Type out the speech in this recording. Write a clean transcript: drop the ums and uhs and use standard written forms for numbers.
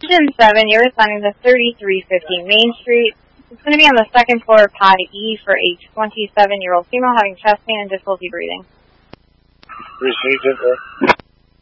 Engine 7, you're responding to 3350 Main Street. It's going to be on the second floor, pod E, for a 27-year-old female having chest pain and difficulty breathing. Received it,